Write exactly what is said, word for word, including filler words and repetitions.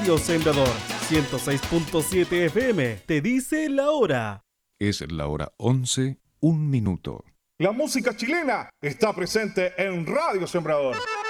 Radio Sembrador ciento seis punto siete F M te dice la hora. Es la hora once, un minuto. La música chilena está presente en Radio Sembrador.